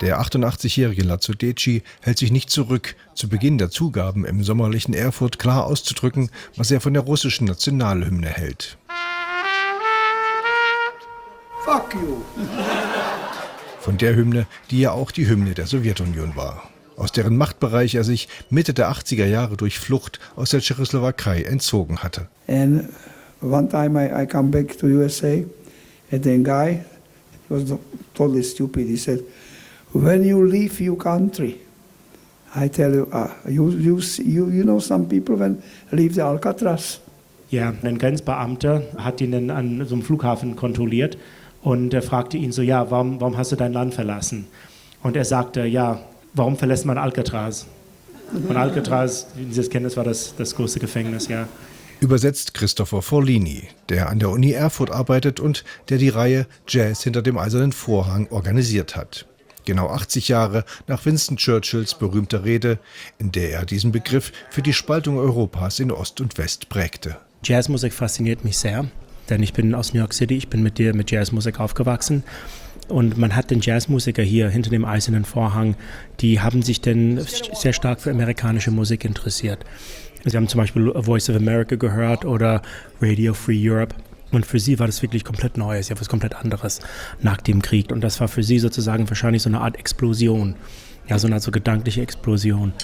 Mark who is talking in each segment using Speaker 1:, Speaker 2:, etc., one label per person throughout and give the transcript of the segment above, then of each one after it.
Speaker 1: Der 88-jährige Lazzo Deci hält sich nicht zurück, zu Beginn der Zugaben im sommerlichen Erfurt klar auszudrücken, was er von der russischen Nationalhymne hält.
Speaker 2: Fuck you!
Speaker 1: Von der Hymne, die ja auch die Hymne der Sowjetunion war, aus deren Machtbereich er sich Mitte der 80er Jahre durch Flucht aus der Tschechoslowakei entzogen hatte.
Speaker 2: And one time I come back to USA, and the guy was totally stupid. He said, "When you leave your country, I tell you, you know some people when leave the Alcatraz."
Speaker 3: Ja, ein Grenzbeamter hat ihn an so einem Flughafen kontrolliert und er fragte ihn so, ja, warum hast du dein Land verlassen? Und er sagte, ja, warum verlässt man Alcatraz? Und Alcatraz, wie Sie es kennen, das war das große Gefängnis, ja.
Speaker 1: Übersetzt Christopher Forlini, der an der Uni Erfurt arbeitet und der die Reihe Jazz hinter dem Eisernen Vorhang organisiert hat. Genau 80 Jahre nach Winston Churchills berühmter Rede, in der er diesen Begriff für die Spaltung Europas in Ost und West prägte.
Speaker 3: Jazzmusik fasziniert mich sehr, denn ich bin aus New York City, ich bin mit Jazzmusik aufgewachsen. Und man hat den Jazzmusiker hier hinter dem Eisernen Vorhang, die haben sich denn sehr stark für amerikanische Musik interessiert. Sie haben zum Beispiel Voice of America gehört oder Radio Free Europe. Und für sie war das wirklich komplett Neues, ja, was komplett anderes nach dem Krieg. Und das war für sie sozusagen wahrscheinlich so eine Art Explosion, ja, so eine Art so gedankliche Explosion.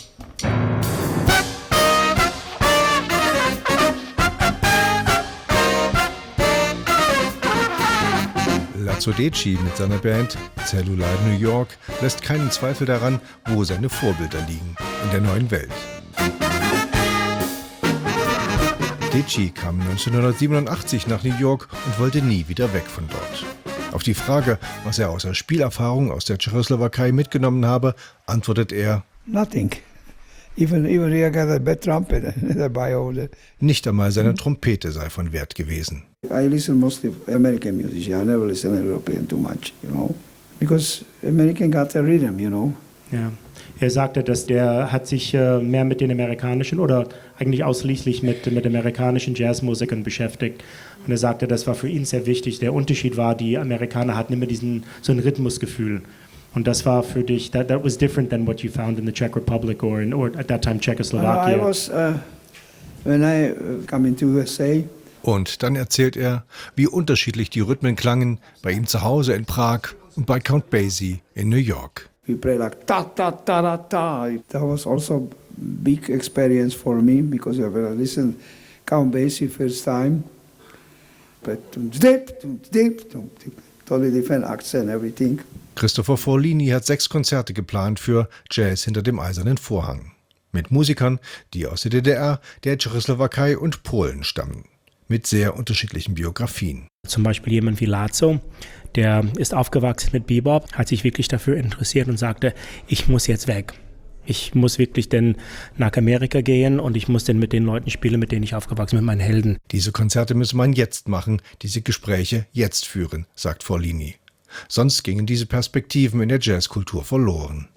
Speaker 1: Lazzo Deci mit seiner Band Cellulite New York lässt keinen Zweifel daran, wo seine Vorbilder liegen, in der neuen Welt. Deci kam 1987 nach New York und wollte nie wieder weg von dort. Auf die Frage, was er außer Spielerfahrung aus der Tschechoslowakei mitgenommen habe, antwortet er:
Speaker 2: Nothing. Even I got a bad trumpet dabei.
Speaker 1: Nicht einmal seine Trompete sei von Wert gewesen.
Speaker 2: I listen mostly American music. I never listen European too much, you know, because American got a rhythm, you know.
Speaker 3: Ja. Er sagte, dass der hat sich mehr mit den amerikanischen oder eigentlich ausschließlich mit amerikanischen Jazzmusikern beschäftigt. Und er sagte, das war für ihn sehr wichtig. Der Unterschied war, die Amerikaner hatten immer so ein Rhythmusgefühl. Und das war für dich, that was different than what you found in the Czech Republic or at that time Czechoslovakia.
Speaker 2: I was, when I come into USA.
Speaker 1: Und dann erzählt er, wie unterschiedlich die Rhythmen klangen bei ihm zu Hause in Prag und bei Count Basie in New York.
Speaker 2: We play like ta ta ta ta ta. That was also a big experience for me because when I listened Count Basie first time, but totally different accent, everything.
Speaker 1: Christopher Forlini hat 6 Konzerte geplant für Jazz hinter dem Eisernen Vorhang. Mit Musikern, die aus der DDR, der Tschechoslowakei und Polen stammen. Mit sehr unterschiedlichen Biografien.
Speaker 3: Zum Beispiel jemand wie Lazzo, der ist aufgewachsen mit Bebop, hat sich wirklich dafür interessiert und sagte, ich muss jetzt weg. Ich muss wirklich denn nach Amerika gehen und ich muss denn mit den Leuten spielen, mit denen ich aufgewachsen bin, mit meinen Helden.
Speaker 1: Diese Konzerte müsse man jetzt machen, diese Gespräche jetzt führen, sagt Forlini. Sonst gingen diese Perspektiven in der Jazzkultur verloren.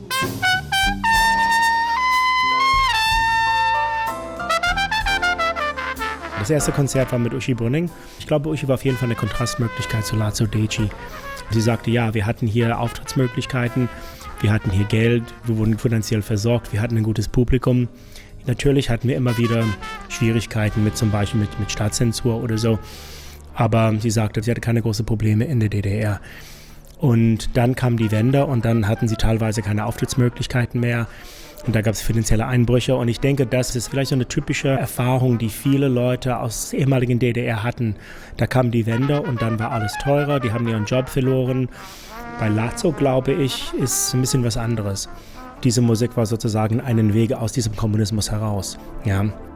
Speaker 3: Das erste Konzert war mit Uschi Brünning. Ich glaube, Uschi war auf jeden Fall eine Kontrastmöglichkeit zu Lazzo Deci. Sie sagte, ja, wir hatten hier Auftrittsmöglichkeiten, wir hatten hier Geld, wir wurden finanziell versorgt, wir hatten ein gutes Publikum. Natürlich hatten wir immer wieder Schwierigkeiten mit zum Beispiel mit Staatszensur oder so. Aber sie sagte, sie hatte keine großen Probleme in der DDR. Und dann kam die Wende und dann hatten sie teilweise keine Auftrittsmöglichkeiten mehr. Und da gab es finanzielle Einbrüche. Und ich denke, das ist vielleicht so eine typische Erfahrung, die viele Leute aus der ehemaligen DDR hatten. Da kam die Wende und dann war alles teurer, die haben ihren Job verloren. Bei Lazzo, glaube ich, ist ein bisschen was anderes. Diese Musik war sozusagen einen Weg aus diesem Kommunismus heraus. Ja.